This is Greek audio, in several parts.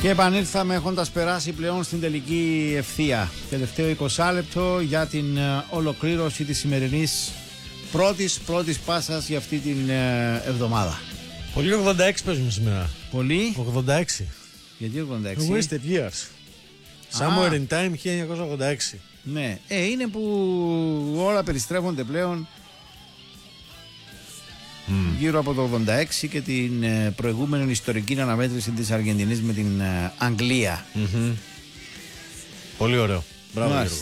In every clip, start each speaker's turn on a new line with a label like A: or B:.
A: Και επανήλθαμε έχοντας περάσει πλέον στην τελική ευθεία. Τελευταίο 20 λεπτό για την ολοκλήρωση της σημερινής πρώτης πάσας για αυτή την εβδομάδα.
B: Πολύ 86 παίζουμε σήμερα.
A: Πολύ.
B: 86.
A: Γιατί 86?
B: Wasted years. Somewhere in time 1986.
A: Ναι, είναι που όλα περιστρέφονται πλέον γύρω από το 86 και την προηγούμενη ιστορική αναμέτρηση της Αργεντινής με την Αγγλία.
B: Πολύ ωραίο. Μπράβο Γιώργο.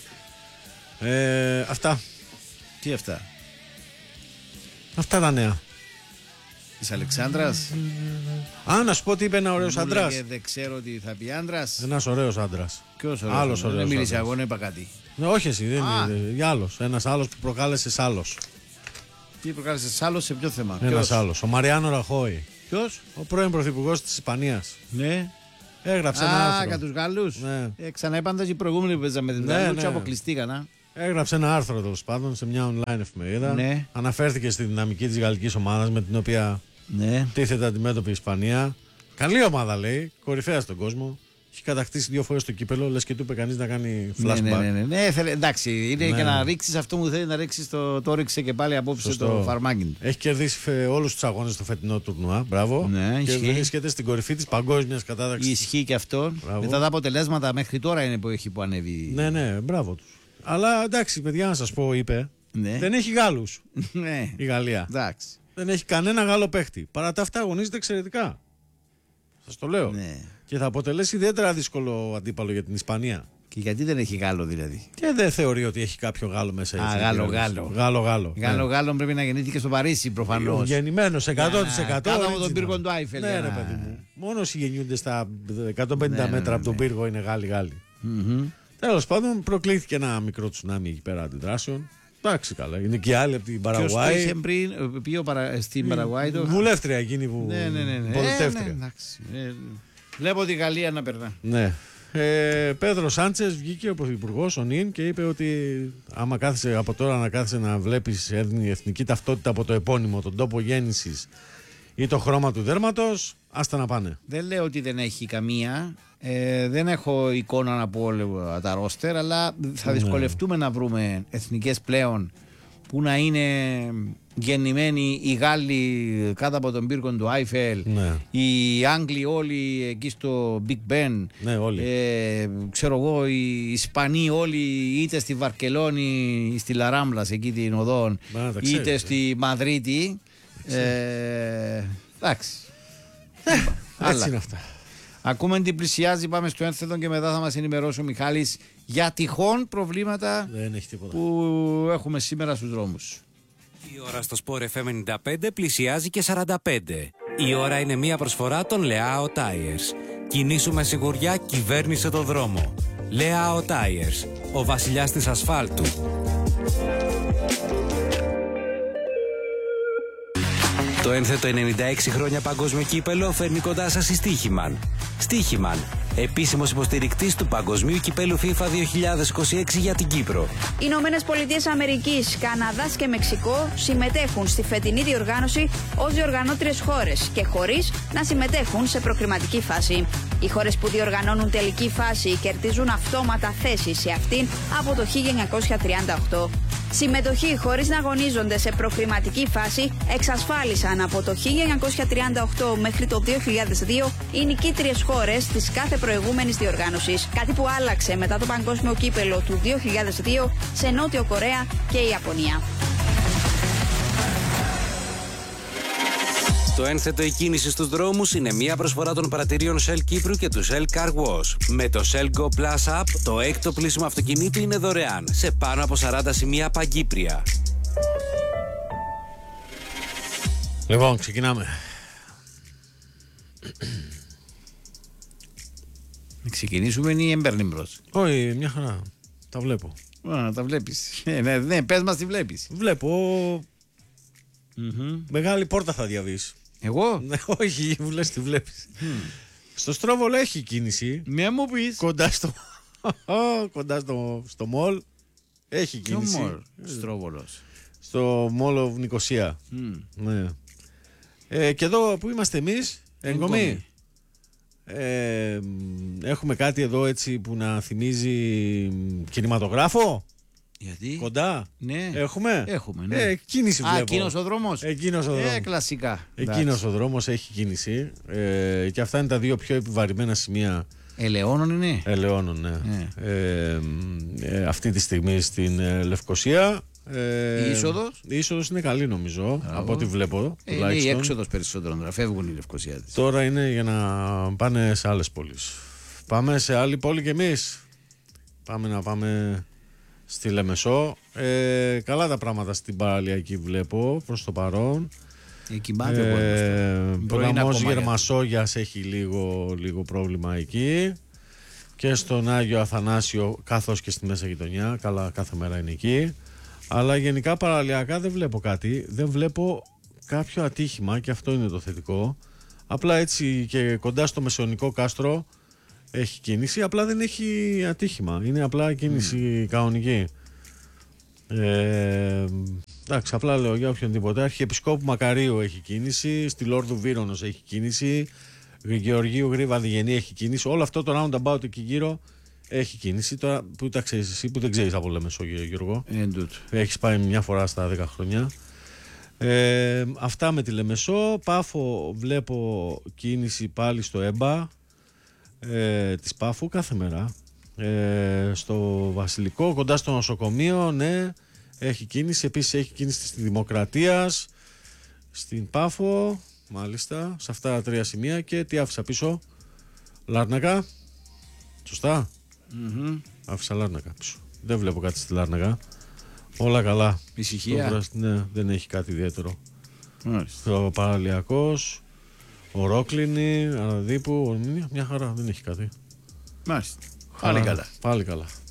B: Αυτά.
A: Τι αυτά?
B: Αυτά τα νέα
A: της Αλεξάνδρας.
B: Να σου πω τι είπε ένα ωραίος άντρας.
A: Δεν ξέρω τι θα πει άντρας.
B: Ένας ωραίος άντρας.
A: Ποιος ωραίος?
B: Άλλος ωραίος.
A: Δεν μίλησε εγώ, είπα κάτι.
B: Όχι εσύ, δεν είναι. Για άλλος. Ένας άλλος που προκάλεσε άλλος.
A: Τι προκάλεσε άλλος, σε ποιο θέμα?
B: Ένας άλλος. Ο Μαριάνο Ραχόη.
A: Ποιος?
B: Ο πρώην πρωθυπουργός της Ισπανίας.
A: Ναι.
B: Έγραψε ένα άρθρο.
A: Για τους Γάλλους.
B: Ναι.
A: Ξαναέπαντα οι προηγούμενοι που παίζαμε την Γαλλία, αποκλειστήκαν.
B: Έγραψε ένα άρθρο τέλος πάντων σε μια online εφημερίδα.
A: Ναι.
B: Αναφέρθηκε στη δυναμική της γαλλικής ομάδας με την οποία τίθεται αντιμέτωπη η Ισπανία. Καλή ομάδα λέει, κορυφαία στον κόσμο. Έχει κατακτήσει 2 φορές το κύπελο, λες και του είπε κανείς να κάνει flashback.
A: Ναι, εντάξει, είναι και να ρίξεις αυτό που θέλει να ρίξεις. Το ρίξε και πάλι απόψε το φαρμάκι.
B: Έχει κερδίσει όλους τους αγώνες στο φετινό τουρνουά. Μπράβο.
A: Ναι,
B: και βρίσκεται στην κορυφή της παγκόσμιας κατάταξης.
A: Ισχύει και αυτό. Μετά τα αποτελέσματα μέχρι τώρα είναι που ανέβει.
B: Ναι, μπράβο τους. Αλλά εντάξει, παιδιά, να σας πω, είπε.
A: Ναι.
B: Δεν έχει Γάλλους.
A: Ναι.
B: Η Γαλλία.
A: Εντάξει.
B: Δεν έχει κανένα Γάλλο παίχτη. Παρά τα αυτά αγωνίζεται εξαιρετικά. Σας το λέω.
A: Ναι.
B: Και θα αποτελέσει ιδιαίτερα δύσκολο αντίπαλο για την Ισπανία.
A: Και γιατί δεν έχει Γάλλο δηλαδή?
B: Και δεν θεωρεί ότι έχει κάποιο Γάλλο μέσα.
A: Γάλλο πρέπει να γεννήθηκε στο Παρίσι προφανώς.
B: Γεννημένος 100%.
A: Κάτω από τον πύργο του Άιφελ.
B: Ναι, ρε παιδί μου. Μόνο όσοι γεννιούνται στα 150 μέτρα από τον πύργο είναι Γάλλοι. Τέλος πάντων, προκλήθηκε ένα μικρό τσουνάμι εκεί πέρα αντιδράσεων. Εντάξει, καλά. Είναι και άλλοι από την Παραγουάη.
A: Ποιος είχε πριν στην Παραγουάη?
B: Βουλεύτρια εκείνη που.
A: Ναι.
B: Πολιτεύτρια.
A: Βλέπω τη Γαλλία να περνά.
B: Ναι. Πέδρο Σάντσες βγήκε ο πρωθυπουργός, ο Νιν, και είπε ότι άμα κάθεσαι από τώρα να κάθεσαι να βλέπεις εθνική ταυτότητα από το επώνυμο, τον τόπο γέννησης ή το χρώμα του δέρματος, άστα να πάνε.
A: Δεν λέω ότι δεν έχει καμία. Δεν έχω εικόνα να πω τα ρόστερ, αλλά θα δυσκολευτούμε να βρούμε εθνικές πλέον που να είναι γεννημένοι οι Γάλλοι κάτω από τον πύργο του Άιφελ, οι Άγγλοι όλοι εκεί στο Big Ben, ξέρω εγώ, οι Ισπανοί όλοι είτε στη Βαρκελόνη, στη Λαράμπλας εκεί την οδόν, είτε στη Μαδρίτη. Εντάξει.
B: Έτσι είναι αυτά.
A: Ακούμε τι πλησιάζει, πάμε στο ένθετο και μετά θα μας ενημερώσει ο Μιχάλης για τυχόν προβλήματα που έχουμε σήμερα στους δρόμους.
C: Η ώρα στο Sport FM 95 πλησιάζει και 45. Η ώρα είναι μια προσφορά των Leao Tires. Κινήσου με σιγουριά, κυβέρνησε το δρόμο. Leao Tires, ο βασιλιάς της ασφάλτου. Το ένθετο 96 χρόνια παγκόσμιο κύπελο φέρνει κοντά σας η Στίχημαν. Στίχημαν, επίσημος υποστηρικτής του παγκοσμίου κυπέλου FIFA 2026 για την Κύπρο.
D: Οι Ηνωμένες Πολιτείες Αμερικής, Καναδάς και Μεξικό συμμετέχουν στη φετινή διοργάνωση ως διοργανώτριες χώρες και χωρίς να συμμετέχουν σε προκριματική φάση. Οι χώρες που διοργανώνουν τελική φάση κερδίζουν αυτόματα θέση σε αυτήν από το 1938. Συμμετοχή χωρίς να αγωνίζονται σε προκριματική φάση εξασφάλισαν από το 1938 μέχρι το 2002 οι νικήτριες χώρες της κάθε προηγούμενης διοργάνωσης. Κάτι που άλλαξε μετά το παγκόσμιο κύπελο του 2002 σε Νότιο Κορέα και η Ιαπωνία.
C: Το ένθετο η κίνηση στους δρόμους είναι μια προσφορά των πρατηρίων Shell Κύπρου και του Shell Car Wash. Με το Shell Go Plus App, το έκτο πλήσιμο αυτοκινήτου είναι δωρεάν σε πάνω από 40 σημεία παγκύπρια.
B: Λοιπόν, ξεκινάμε.
A: Να ξεκινήσουμε ή εμπέρνει μπρος?
B: Όχι, μια χαρά. Τα βλέπω.
A: Τα βλέπεις. Ναι, πες μας τι βλέπεις.
B: Βλέπω. Μεγάλη πόρτα θα διαβείς.
A: Εγώ?
B: Όχι, μου λες τι βλέπεις. Στο Στρόβολο έχει κίνηση.
A: Μια μου πεις.
B: Κοντά στο μολ έχει κίνηση.
A: Στο μολ Στρόβολος?
B: Στο μολ Νικοσία. Ναι. Και εδώ που είμαστε εμείς, Εγκομή. Έχουμε κάτι εδώ έτσι που να θυμίζει κινηματογράφο.
A: Γιατί?
B: Κοντά.
A: Ναι.
B: Έχουμε.
A: Ναι.
B: Κίνηση βλέπω.
A: Εκείνος ο δρόμος.
B: Εκείνος ο δρόμος.
A: Κλασικά.
B: Εκείνος ο δρόμος έχει κίνηση. Και αυτά είναι τα δύο πιο επιβαρημένα σημεία.
A: Ελαιώνων είναι.
B: Ελαιώνων, ναι. Αυτή τη στιγμή στην Λευκοσία.
A: Η είσοδος?
B: Η είσοδος είναι καλή νομίζω, από ό,τι βλέπω.
A: Είναι η έξοδος περισσότερο, να φεύγουν οι Λευκοσιάτες.
B: Τώρα είναι για να πάνε σε άλλες πόλεις. Πάμε σε άλλη πόλη κι εμείς. Πάμε στη Λεμεσό. Καλά τα πράγματα στην παραλιακή βλέπω προς το παρόν.
A: Εκεί μπάτε
B: Ποταμός Γερμασόγιας έχει λίγο πρόβλημα εκεί. Και στον Άγιο Αθανάσιο, καθώς και στη Μέσα Γειτονιά. Καλά, κάθε μέρα είναι εκεί. Αλλά γενικά παραλιακά δεν βλέπω κάτι. Δεν βλέπω κάποιο ατύχημα και αυτό είναι το θετικό. Απλά έτσι και κοντά στο Μεσαιωνικό κάστρο έχει κίνηση. Απλά δεν έχει ατύχημα. Είναι απλά κίνηση κανονική. Εντάξει, απλά λέω για οποιονδήποτε. Αρχιεπισκόπου Μακαρίου έχει κίνηση. Στη Λόρδου Βύρονος έχει κίνηση. Γεωργίου Γρήβα Διγενή έχει κίνηση. Όλο αυτό το roundabout εκεί γύρω έχει κίνηση. Τώρα που τα ξέρεις εσύ, που δεν ξέρεις από Λεμεσό, Γιώργο. Έχεις πάει μια φορά στα 10 χρόνια. Αυτά με τη Λεμεσό. Πάφο βλέπω κίνηση πάλι στο ΕΜΠΑ της Πάφου κάθε μέρα. Στο Βασιλικό, κοντά στο νοσοκομείο, ναι, έχει κίνηση. Επίσης έχει κίνηση στη Δημοκρατίας, στην Πάφο, μάλιστα, σε αυτά τα τρία σημεία. Και τι άφησα πίσω? Λάρνακα. Σωστά. Άφησα Λάρνακα πίσω. Δεν βλέπω κάτι στη Λάρνακα. Όλα καλά.
A: Ησυχία.
B: Ναι, δεν έχει κάτι ιδιαίτερο. Ο Παραλιακός, ο Ρόκλινη, Αναδίπου, μια χαρά, δεν έχει κάτι.
A: Μάλιστα. Πάλι καλά.
B: Πάλι καλά.